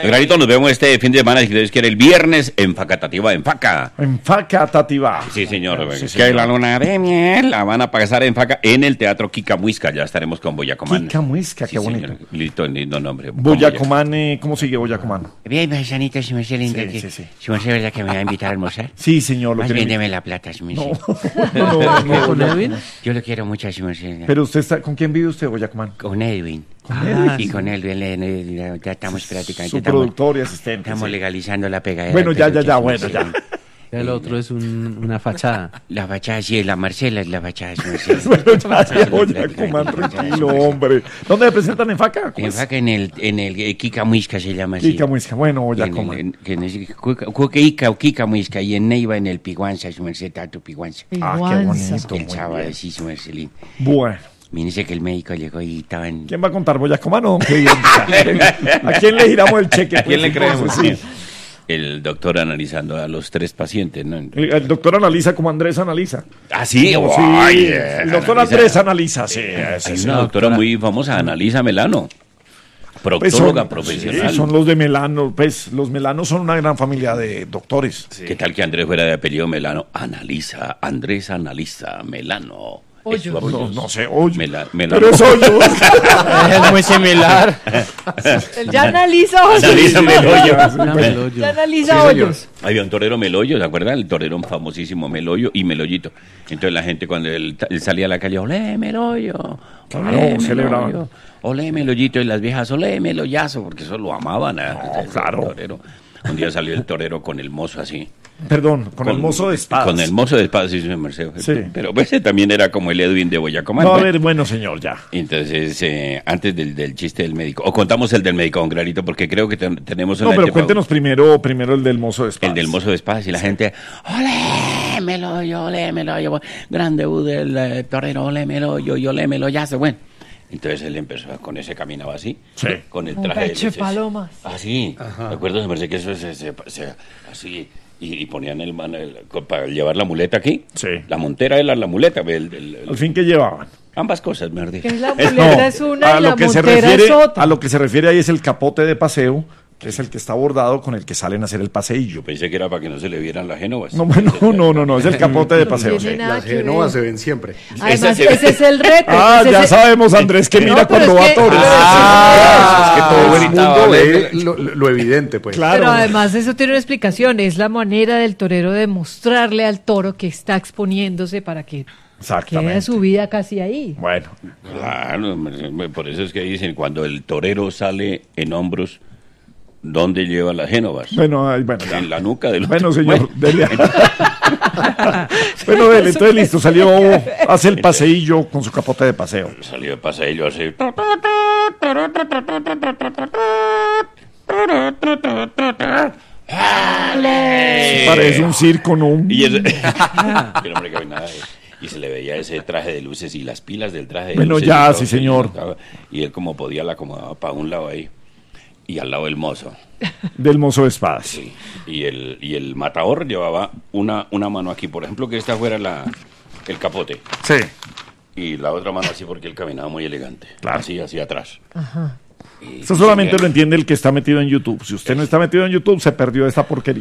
Granito, nos vemos este fin de semana, si Dios quiere, el viernes en Facatativa, en Faca. En Facatativa. Sí, señor. Sí, que señor. la luna de miel la van a pasar en Faca, en el Teatro Kika Muisca. Ya estaremos con Boyacomán. Kika Muisca, Sí, qué bonito. señor. Lindo nombre. Con Boyacomán, ¿cómo sigue Boyacomán? Bien, paisanito, si me sé linda. Sí. Si me sé verdad que me va a invitar a almorzar. Sí, señor. Lo Más que bien le- deme la plata, si me sé. ¿Con Edwin? Yo lo quiero mucho, si me sé. Pero usted está, ¿con quién vive usted, Boyacomán? Con Edwin. Edwin. Y con Edwin, ya estamos prácticamente. Su productor y asistente. Estamos sí. legalizando la pegadera. Bueno, del ya, peluche, si me bueno, sé. ya. El otro es una fachada. La fachada, sí, la Marcela es la fachada, si me sé. Bueno, ya, Boyacomán, tranquilo, hombre. ¿Dónde me presentan en Faca? ¿Cómo En es? Faca, en el Kika Muisca se llama así. Kika Muisca. Bueno, Boyacomán. Kika Muisca, y en Neiva, en el Piguanza, su merced, Tato Piguanza. Ah, qué Iguanza. bonito. El muy sábado, bien. sí, su merced. Bueno. Me dice que el médico llegó y estaban... ¿Quién va a contar, Boyacomán o qué bien? ¿A quién le giramos el cheque? ¿A quién le pues, creemos? entonces, sí. El doctor analizando a los 3 pacientes, ¿no? El doctor analiza como Andrés analiza. Ah, sí. Sí, Oye, el doctor analiza. Andrés analiza, sí. Hay una doctora muy famosa, Analisa Melano. Pues Proctóloga son, profesional. sí, son los de Melano. Pues los Melanos son una gran familia de doctores. ¿Qué tal que Andrés fuera de apellido Melano? Analiza, Andrés analiza, Melano. Hoyos. Es su No sé, oye. Melano. Pero es hoyo. Es muy similar. Él ya analiza hoyos. Analiza Meloyo. Ya analiza hoyos. Había un torero Meloyo, ¿se acuerdan? El torero famosísimo Meloyo y Meloyito. Entonces la gente cuando él salía a la calle, olé Meloyo, Claro, olé celebraban. Meloyo, olé Meloyito, y las viejas, olé Meloyazo, porque eso lo amaban. claro. Torero. Un día salió el torero con el mozo así. Perdón, con el mozo de espadas. Con el mozo de espadas, sí, señor Merced. Sí. Pero ese también era como el Edwin de Boyacomán. No, a ¿no? ver, bueno, señor, ya. Entonces, antes del chiste del médico, o contamos el del médico, don Clarito, porque creo que tenemos No, una pero etapa- cuéntenos primero el del mozo de espadas. el del mozo de espadas y la gente, olémelo, yo, gran debut del torero, olémelo, yo, olémelo, ya se bueno. Entonces él empezó con ese caminaba así, Sí. con el Un traje de pecho de luces. palomas. Así, ¿de acuerdo? Me parece que eso así, y ponían para llevar la muleta aquí. Sí. La montera era la muleta, Al fin, ¿qué llevaban? ambas cosas, me Que la muleta es una a y lo la que se montera refiere, es otra. a lo que se refiere ahí es el capote de paseo, que es el que está bordado con el que salen a hacer el paseillo. Pensé que era para que no se le vieran las génovas. No, bueno, no, es el capote de paseo. tiene Sí. nada Las que ver. genovas se ven siempre. Además, Esa- ese es el reto. Ah, ese ya es el- sabemos, Andrés, que No, mira pero cuando es va a que- toros. Es que todo el ahorita mundo vale. ve lo evidente, pues. Claro. Pero además eso tiene una explicación, es la manera del torero de mostrarle al toro que está exponiéndose para que quede Exactamente. su vida casi ahí. Bueno, Claro, por eso es que dicen, cuando el torero sale en hombros, ¿dónde lleva las génovas? bueno, ya. En la nuca del Bueno, otro. señor, dele. Bueno, dele, entonces listo, salió, hace el paseillo con su capote de paseo. Salió de paseillo así. ¡Ale! Parece un circo, ¿no? Y eso... Pero, hombre, que nada, y se le veía ese traje de luces y las pilas del traje de Bueno, luces. ya, y todo, sí, señor. Y él como podía la acomodaba para un lado ahí. Y al lado el mozo. Del mozo de espadas. Sí. Y el matador llevaba una mano aquí, por ejemplo, que esta fuera el capote. Sí. Y la otra mano así porque él caminaba muy elegante. Claro. Así, hacia atrás. Ajá. Y- Esto solamente y- lo entiende el que está metido en YouTube. Si usted no está metido en YouTube, se perdió esta porquería.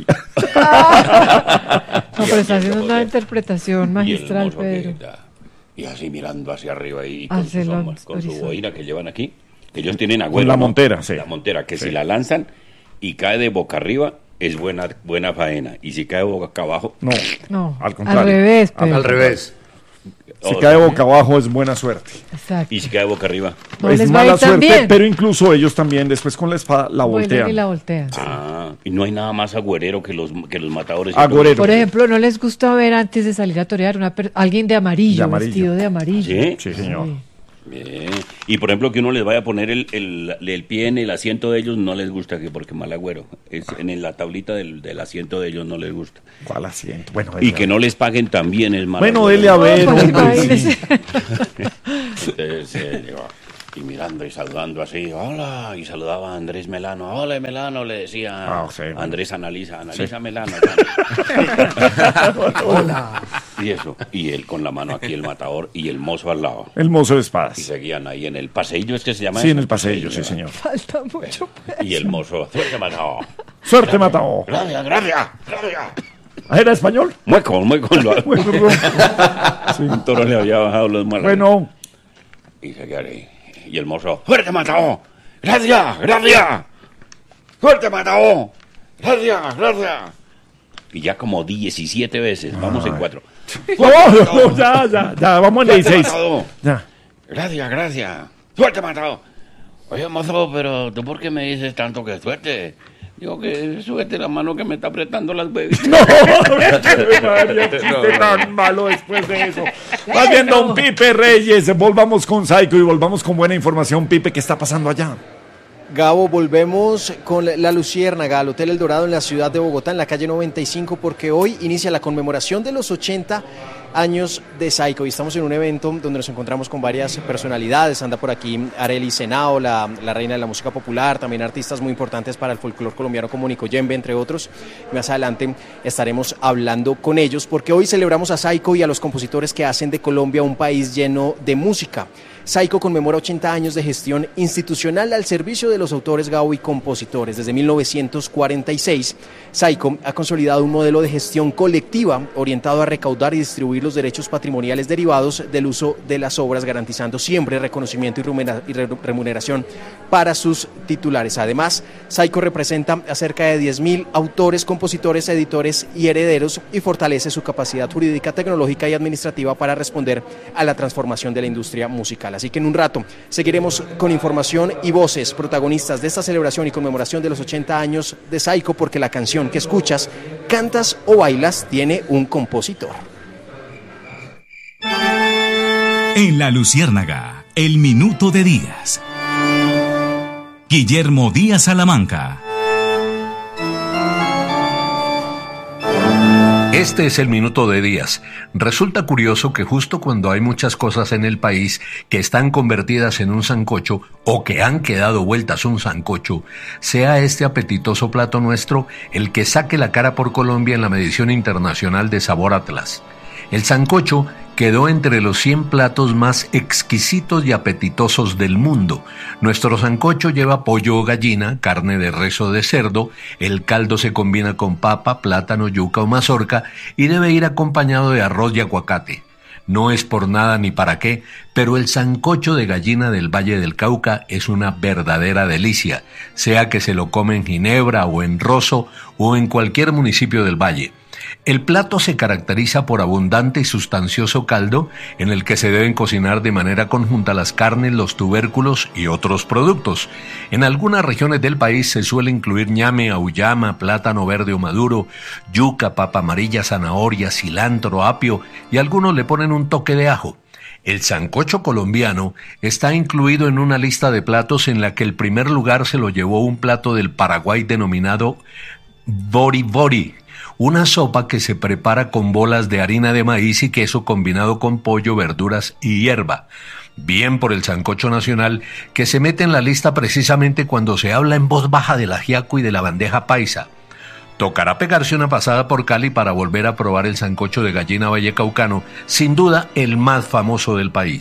No, pero está haciendo una interpretación y el magistral, mozo que Pedro. y así mirando hacia arriba y con, Hacia el con su horizonte. boina que llevan aquí. Que ellos tienen agüero. Con la ¿no? montera, sí. La montera, que Sí. si la lanzan y cae de boca arriba, es buena faena. Y si cae boca abajo, No, No, al contrario. al revés, Pedro. Al revés. Si cae boca abajo es buena suerte. Exacto. y si cae boca arriba. No es les va a ir mala tan suerte, bien. pero incluso ellos también después con la espada la Vuelven voltean. y la voltean. Ah, y no hay nada más agüerero que los matadores. Agorero. Por ejemplo, ¿no les gusta ver antes de salir a torear alguien de amarillo, De amarillo. vestido de amarillo? ¿Sí? Sí, señor. Bien. Y por ejemplo, que uno les vaya a poner el pie en el asiento de ellos, no les gusta, que porque mal agüero. La tablita del asiento de ellos no les gusta. ¿Cuál asiento? Bueno, Y que no les paguen también es mal Bueno, agüero. dele a ver. Pues, hombre, imagínese. sí. Entonces, y mirando y saludando así, hola, y saludaba a Andrés Melano, hola Melano, le decía Sí, bueno. Andrés analiza Sí. Melano. Hola. Y eso, y él con la mano aquí, el matador, y el mozo al lado. El mozo de Y espadas. seguían ahí en el paseillo, ¿es que se llama Sí, eso? en el paseillo, sí, ¿verdad? señor. Falta mucho. Y el mozo, suerte matador. Suerte, matado. Gracias, gracias, gracias. ¿Era español? Mueco. Bueno, sí. Un toro le había bajado los malos. Bueno, Y seguían ahí. Y el mozo, suerte matador. Gracias, gracias. Suerte matador. Gracias. Y ya como 17 veces, vamos en 4. no, ya, vamos en el 16. Matador. Ya. Gracias. Suerte, matado. Oye, mozo, pero ¿tú por qué me dices tanto que suerte? Digo que suerte la mano que me está apretando las bebidas. No, María, chiste tan malo después de eso. Más bien, don Pipe Reyes, volvamos con Psycho y volvamos con buena información. Pipe, ¿qué está pasando allá? Gabo, volvemos con La Luciérnaga al Hotel El Dorado en la ciudad de Bogotá, en la calle 95, porque hoy inicia la conmemoración de los 80 años de Psycho y estamos en un evento donde nos encontramos con varias personalidades. Anda por aquí Arely Senao, la reina de la música popular, también artistas muy importantes para el folclore colombiano como Nico Yembe, entre otros. Más adelante estaremos hablando con ellos porque hoy celebramos a Psycho y a los compositores que hacen de Colombia un país lleno de música. Psycho conmemora 80 años de gestión institucional al servicio de los autores, Gabo, y compositores. Desde 1946, Psycho ha consolidado un modelo de gestión colectiva orientado a recaudar y distribuir los derechos patrimoniales derivados del uso de las obras, garantizando siempre reconocimiento y remuneración para sus titulares. Además, Psycho representa a cerca de 10.000 autores, compositores, editores y herederos y fortalece su capacidad jurídica, tecnológica y administrativa para responder a la transformación de la industria musical. Así que en un rato seguiremos con información y voces protagonistas de esta celebración y conmemoración de los 80 años de Psycho, porque la canción que escuchas, cantas o bailas, tiene un compositor. En La Luciérnaga, el minuto de Díaz. Guillermo Díaz Salamanca. Este es el minuto de Díaz. Resulta curioso que justo cuando hay muchas cosas en el país que están convertidas en un sancocho o que han quedado vueltas un sancocho, sea este apetitoso plato nuestro el que saque la cara por Colombia en la medición internacional de Sabor Atlas. El sancocho quedó entre los 100 platos más exquisitos y apetitosos del mundo. Nuestro sancocho lleva pollo o gallina, carne de res o de cerdo, el caldo se combina con papa, plátano, yuca o mazorca y debe ir acompañado de arroz y aguacate. No es por nada ni para qué, pero el sancocho de gallina del Valle del Cauca es una verdadera delicia, sea que se lo come en Ginebra o en Rosso o en cualquier municipio del Valle. El plato se caracteriza por abundante y sustancioso caldo en el que se deben cocinar de manera conjunta las carnes, los tubérculos y otros productos. En algunas regiones del país se suele incluir ñame, auyama, plátano verde o maduro, yuca, papa amarilla, zanahoria, cilantro, apio y algunos le ponen un toque de ajo. El sancocho colombiano está incluido en una lista de platos en la que el primer lugar se lo llevó un plato del Paraguay denominado bori bori, una sopa que se prepara con bolas de harina de maíz y queso combinado con pollo, verduras y hierba. Bien por el sancocho nacional, que se mete en la lista precisamente cuando se habla en voz baja del ajiaco y de la bandeja paisa. Tocará pegarse una pasada por Cali para volver a probar el sancocho de gallina vallecaucano, sin duda el más famoso del país.